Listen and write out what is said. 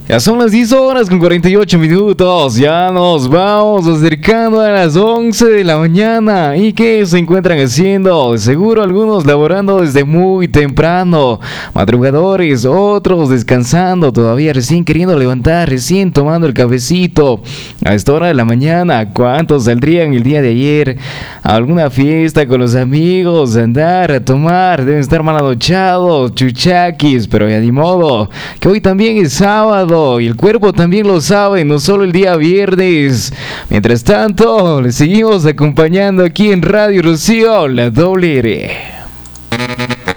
Ya son las 10 horas con 48 minutos, ya nos vamos acercando a las 11 de la mañana. ¿Y qué se encuentran haciendo? Seguro algunos laborando desde muy temprano, madrugadores, otros descansando, todavía recién queriendo levantar, recién tomando el cafecito. A esta hora de la mañana, ¿cuántos saldrían el día de ayer a alguna fiesta con los amigos, a andar, a tomar? Deben estar mal anochados, chuchaquis, pero ya ni modo, que hoy también es sábado. Y el cuerpo también lo sabe, no solo el día viernes. Mientras tanto, le seguimos acompañando aquí en Radio Rocío, la doble R.